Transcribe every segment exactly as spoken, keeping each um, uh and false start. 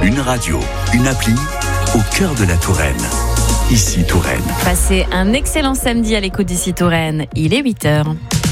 Une radio, une appli, au cœur de la Touraine. Ici Touraine. Passez un excellent samedi à l'écoute d'Ici Touraine. Il est huit heures.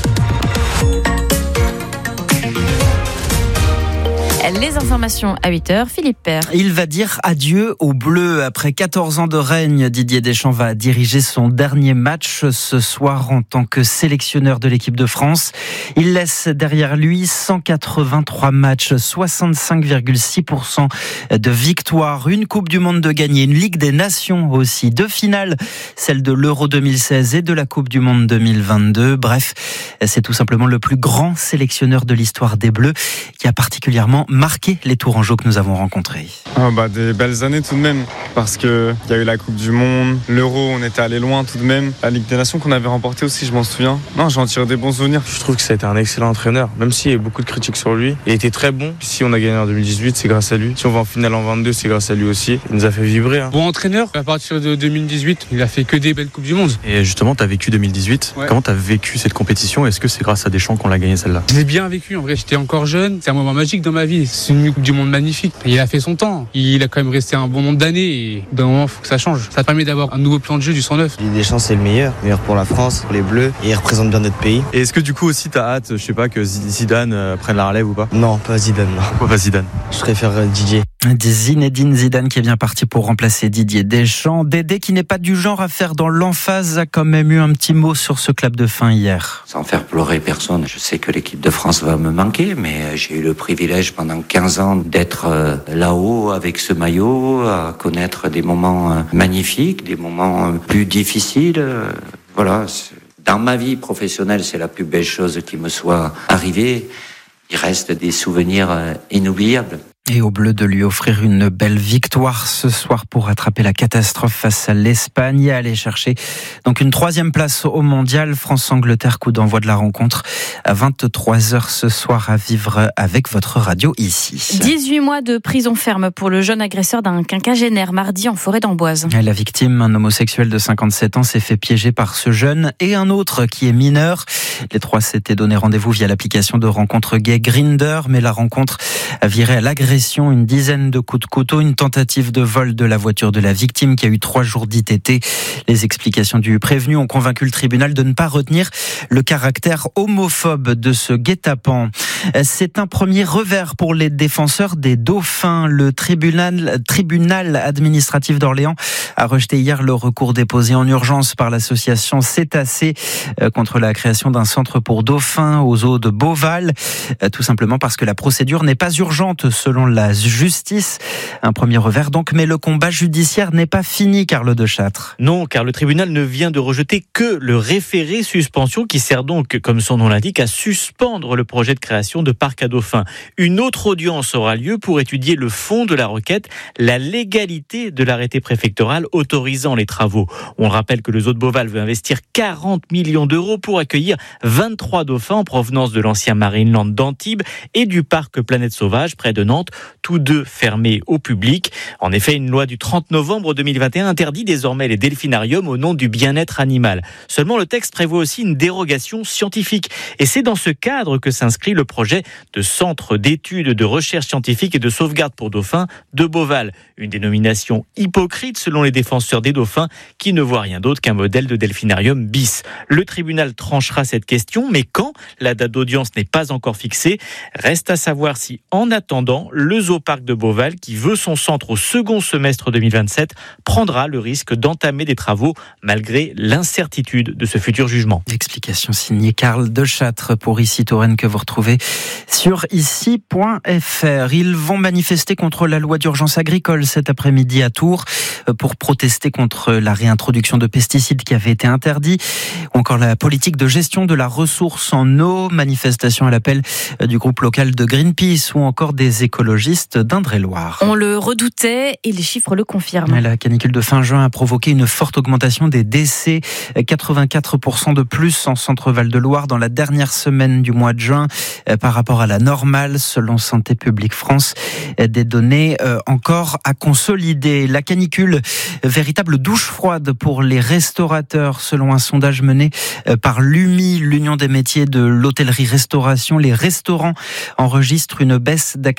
Les informations à huit heures, Philippe Père. Il va dire adieu aux Bleus. Après quatorze ans de règne, Didier Deschamps va diriger son dernier match ce soir en tant que sélectionneur de l'équipe de France. Il laisse derrière lui cent quatre-vingt-trois matchs, soixante-cinq virgule six pour cent de victoires, une Coupe du Monde de gagner, une Ligue des Nations aussi, deux finales, celle de l'Euro deux mille seize et de la Coupe du Monde deux mille vingt-deux. Bref, c'est tout simplement le plus grand sélectionneur de l'histoire des Bleus qui a particulièrement marqué les Tourangeaux que nous avons rencontrés. Oh bah des belles années tout de même, parce qu'il y a eu la Coupe du Monde, l'Euro, on était allé loin tout de même. La Ligue des Nations qu'on avait remportée aussi, je m'en souviens. Non, j'en tire des bons souvenirs. Je trouve que ça a été un excellent entraîneur, même s'il y a eu beaucoup de critiques sur lui. Il était très bon. Si on a gagné en deux mille dix-huit, c'est grâce à lui. Si on va en finale en vingt-deux, c'est grâce à lui aussi. Il nous a fait vibrer. Hein. Bon entraîneur, à partir de deux mille dix-huit, il a fait que des belles Coupes du Monde. Et justement, tu as vécu deux mille dix-huit. Ouais. Comment tu as vécu cette compétition ? Est-ce que c'est grâce à Deschamps qu'on l'a gagné celle-là ? Je l'ai bien vécu, en vrai, j'étais encore jeune. C'est un moment magique dans ma vie. C'est une Coupe du Monde magnifique. Il a fait son temps. Il a quand même resté un bon nombre d'années et d'un moment, il faut que ça change. Ça permet d'avoir un nouveau plan de jeu du cent neuf. Didier Deschamps, c'est le meilleur. Meilleur pour la France, pour les Bleus. Et il représente bien notre pays. Et est-ce que du coup aussi, tu as hâte, je sais pas, que Zidane euh, prenne la relève ou pas ? Non, pas Zidane. Non. Pourquoi pas Zidane ? Je préfère euh, Didier. Zinedine Zidane qui est bien parti pour remplacer Didier Deschamps. Dédé, qui n'est pas du genre à faire dans l'emphase, a quand même eu un petit mot sur ce clap de fin hier. Sans faire pleurer personne, je sais que l'équipe de France va me manquer, mais j'ai eu le privilège pendant quinze ans d'être là-haut avec ce maillot, à connaître des moments magnifiques, des moments plus difficiles. Voilà, dans ma vie professionnelle, c'est la plus belle chose qui me soit arrivée. Il reste des souvenirs inoubliables. Et au Bleu de lui offrir une belle victoire ce soir pour rattraper la catastrophe face à l'Espagne et aller chercher donc une troisième place au Mondial. France-Angleterre, coup d'envoi de la rencontre à vingt-trois heures ce soir à vivre avec votre radio ici. dix-huit mois de prison ferme pour le jeune agresseur d'un quinquagénaire mardi en forêt d'Amboise. La victime, un homosexuel de cinquante-sept ans, s'est fait piéger par ce jeune et un autre qui est mineur. Les trois s'étaient donné rendez-vous via l'application de rencontre gay Grindr, mais la rencontre a viré à l'agression. Une dizaine de coups de couteau, une tentative de vol de la voiture de la victime qui a eu trois jours d'I T T. Les explications du prévenu ont convaincu le tribunal de ne pas retenir le caractère homophobe de ce guet-apens. C'est un premier revers pour les défenseurs des dauphins. Le tribunal, tribunal administratif d'Orléans a rejeté hier le recours déposé en urgence par l'association Cétacés contre la création d'un centre pour dauphins aux eaux de Beauval, tout simplement parce que la procédure n'est pas urgente selon la justice. Un premier revers donc, mais le combat judiciaire n'est pas fini, Carlo De Châtre. Non, car le tribunal ne vient de rejeter que le référé suspension qui sert donc, comme son nom l'indique, à suspendre le projet de création de parc à dauphins. Une autre audience aura lieu pour étudier le fond de la requête, la légalité de l'arrêté préfectoral autorisant les travaux. On rappelle que le zoo de Beauval veut investir quarante millions d'euros pour accueillir vingt-trois dauphins en provenance de l'ancien Marineland d'Antibes et du parc Planète Sauvage près de Nantes, tous deux fermés au public. En effet, une loi du trente novembre deux mille vingt et un interdit désormais les delphinariums au nom du bien-être animal. Seulement, le texte prévoit aussi une dérogation scientifique. Et c'est dans ce cadre que s'inscrit le projet de centre d'études, de recherche scientifique et de sauvegarde pour dauphins de Beauval. Une dénomination hypocrite selon les défenseurs des dauphins qui ne voient rien d'autre qu'un modèle de delphinarium bis. Le tribunal tranchera cette question, mais quand ? La date d'audience n'est pas encore fixée. Reste à savoir si, en attendant, le Zooparc de Beauval, qui veut son centre au second semestre deux mille vingt-sept, prendra le risque d'entamer des travaux malgré l'incertitude de ce futur jugement. Explication signée Carl De Châtre pour Ici Touraine que vous retrouvez sur ici point f r. Ils vont manifester contre la loi d'urgence agricole cet après-midi à Tours pour protester contre la réintroduction de pesticides qui avait été interdit ou encore la politique de gestion de la ressource en eau. Manifestation à l'appel du groupe local de Greenpeace ou encore des écologistes d'Indre-et-Loire. On le redoutait et les chiffres le confirment. La canicule de fin juin a provoqué une forte augmentation des décès, quatre-vingt-quatre pour cent de plus en Centre-Val de Loire dans la dernière semaine du mois de juin par rapport à la normale selon Santé publique France. Des données encore à consolider. La canicule, véritable douche froide pour les restaurateurs selon un sondage mené par l'U M I, l'Union des métiers de l'hôtellerie-restauration. Les restaurants enregistrent une baisse d'activité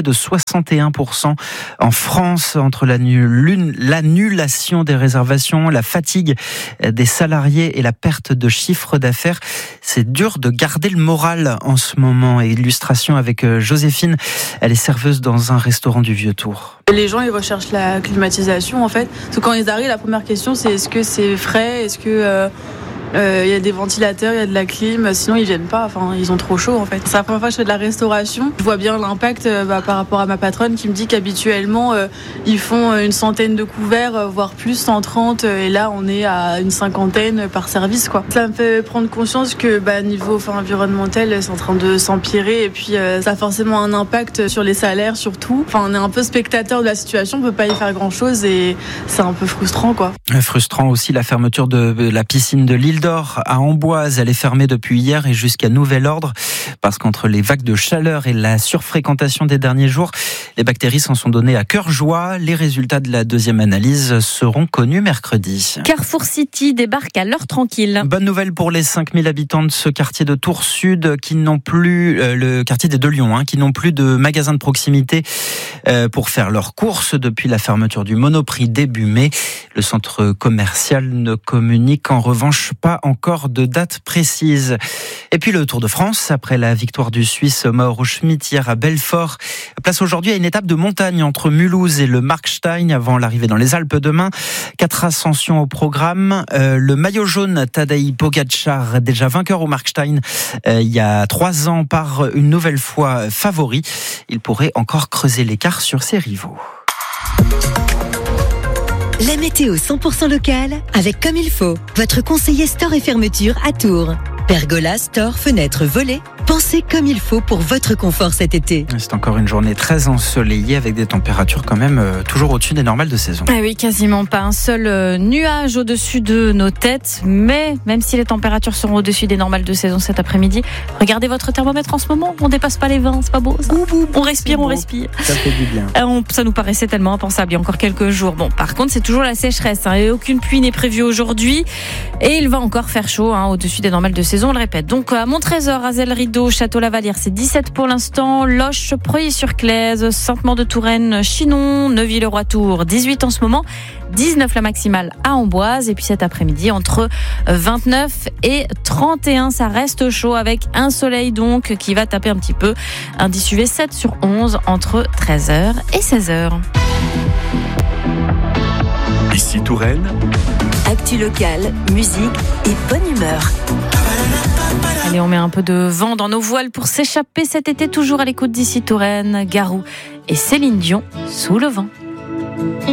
de soixante et un pour cent en France entre l'annulation des réservations, la fatigue des salariés et la perte de chiffre d'affaires. C'est dur de garder le moral en ce moment. Et illustration avec Joséphine, elle est serveuse dans un restaurant du Vieux-Tour. Les gens, ils recherchent la climatisation en fait. Parce que quand ils arrivent, la première question c'est est-ce que c'est frais, est-ce que... Euh... Il euh, y a des ventilateurs, il y a de la clim, sinon ils viennent pas, enfin ils ont trop chaud en fait. C'est la première fois que je fais de la restauration. Je vois bien l'impact euh, bah, par rapport à ma patronne qui me dit qu'habituellement euh, ils font une centaine de couverts, euh, voire plus, cent trente, euh, et là on est à une cinquantaine par service quoi. Ça me fait prendre conscience que bah, niveau enfin, environnemental c'est en train de s'empirer et puis euh, ça a forcément un impact sur les salaires surtout. Enfin on est un peu spectateur de la situation, on peut pas y faire grand chose et c'est un peu frustrant quoi. Frustrant aussi la fermeture de la piscine de l'île d'Or à Amboise. Elle est fermée depuis hier et jusqu'à nouvel ordre parce qu'entre les vagues de chaleur et la surfréquentation des derniers jours, les bactéries s'en sont données à cœur joie. Les résultats de la deuxième analyse seront connus mercredi. Carrefour City débarque à l'heure tranquille. Bonne nouvelle pour les cinq mille habitants de ce quartier de Tours Sud qui n'ont plus, euh, le quartier des Deux Lions, hein, qui n'ont plus de magasins de proximité euh, pour faire leurs courses depuis la fermeture du Monoprix début mai. Le centre commercial ne communique en revanche pas encore de date précise. Et puis le Tour de France, après la victoire du Suisse Mauro Schmid hier à Belfort, place aujourd'hui à une étape de montagne entre Mulhouse et le Markstein avant l'arrivée dans les Alpes demain. Quatre ascensions au programme. Euh, le maillot jaune Tadej Pogačar, déjà vainqueur au Markstein euh, il y a trois ans, part une nouvelle fois favori. Il pourrait encore creuser l'écart sur ses rivaux. La météo cent pour cent locale avec Comme il faut, votre conseiller store et fermeture à Tours. Pergola, store, fenêtres, volets. Pensez comme il faut pour votre confort cet été. C'est encore une journée très ensoleillée avec des températures quand même euh, toujours au-dessus des normales de saison. Ah oui, quasiment pas un seul euh, nuage au-dessus de nos têtes. Mais même si les températures seront au-dessus des normales de saison cet après-midi, regardez votre thermomètre en ce moment. On dépasse pas les vingt, c'est pas beau ça. Ouh, ouh, on respire, on respire. Ça fait du bien. Euh, on, ça nous paraissait tellement impensable il y a encore quelques jours. Bon, par contre, c'est toujours la sécheresse. Hein, et aucune pluie n'est prévue aujourd'hui. Et il va encore faire chaud hein, au-dessus des normales de saison, on le répète. Donc à Montrésor, Azel-Rideau, Château-Lavalière, c'est dix-sept pour l'instant. Loches, Preuilly-sur-Claise, Sainte-Maure-de-Touraine, Chinon, Neuville-le-Roi-Tour, dix-huit en ce moment. dix-neuf la maximale à Amboise. Et puis cet après-midi, entre vingt-neuf et trente et un, ça reste chaud avec un soleil donc qui va taper un petit peu. Indice U V sept sur onze entre treize heures et seize heures. Ici Touraine. Actu locale, musique et bonne humeur. Allez, on met un peu de vent dans nos voiles pour s'échapper cet été, toujours à l'écoute d'ici Touraine, Garou et Céline Dion, Sous le vent.